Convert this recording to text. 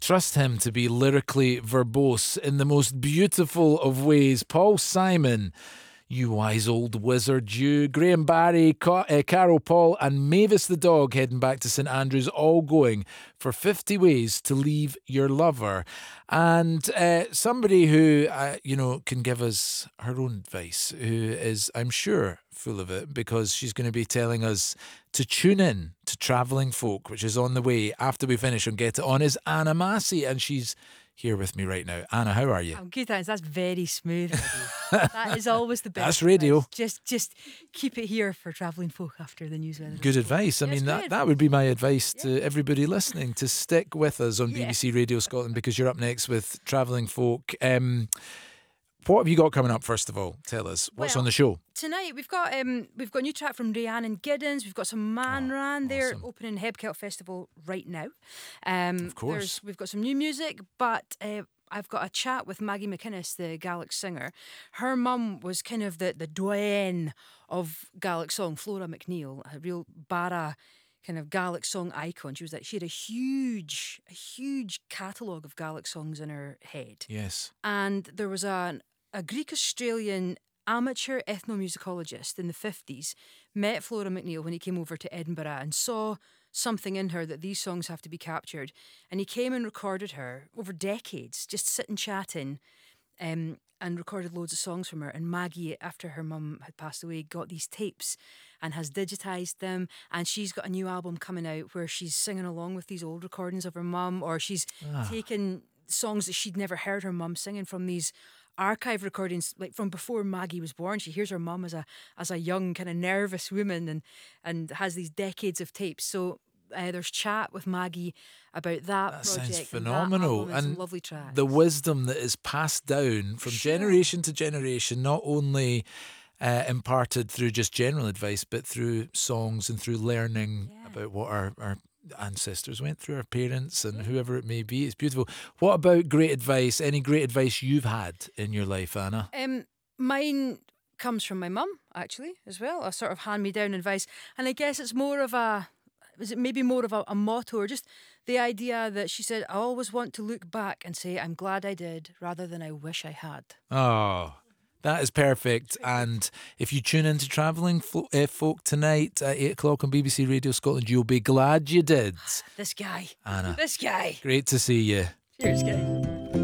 Trust him to be lyrically verbose in the most beautiful of ways. Paul Simon, you wise old wizard, you. Graham Barry, Carol Paul, and Mavis the dog heading back to St Andrews, all going for 50 ways to leave your lover. And somebody who, can give us her own advice, who is, I'm sure, full of it, because she's going to be telling us to tune in to Travelling Folk, which is on the way after we finish on Get It On, is Anna Massey, and she's here with me right now. Anna, how are you? I'm good, thanks. That's very smooth. That is always the best. That's radio. Just keep it here for Travelling Folk after the news weather. Good advice. I mean, that would be my advice to everybody listening, to stick with us on BBC Radio Scotland, because you're up next with Travelling Folk. What have you got coming up, first of all? Tell us. What's on the show? Tonight we've got a new track from Rhiannon Giddens. We've got some Man Ran. They're opening Hebkelt Festival right now. Of course. We've got some new music, but I've got a chat with Maggie McInnes, the Gaelic singer. Her mum was kind of the doyenne of Gaelic song, Flora McNeil, a real Bara kind of Gaelic song icon. She had a huge catalogue of Gaelic songs in her head. Yes. And there was a Greek-Australian amateur ethnomusicologist in the 50s met Flora McNeil when he came over to Edinburgh and saw something in her that these songs have to be captured. And he came and recorded her over decades, just sitting chatting, and recorded loads of songs from her. And Maggie, after her mum had passed away, got these tapes and has digitised them. And she's got a new album coming out where she's singing along with these old recordings of her mum, or she's taken songs that she'd never heard her mum singing from these archive recordings, like from before Maggie was born. She hears her mum as a young kind of nervous woman and has these decades of tapes. So there's chat with Maggie about that project. Sounds phenomenal, and some lovely tracks. The wisdom that is passed down from generation to generation, not only imparted through just general advice, but through songs and through learning about what our ancestors went through, our parents and whoever it may be. It's beautiful. What about great advice? Any great advice you've had in your life, Anna? Mine comes from my mum, actually, as well. A sort of hand-me-down advice. And I guess it's more of a motto, or just the idea that she said, I always want to look back and say, I'm glad I did, rather than I wish I had. Oh, that is perfect. And if you tune into Travelling Folk tonight at 8 o'clock on BBC Radio Scotland, you'll be glad you did. This guy. Anna. This guy. Great to see you. Cheers, guys.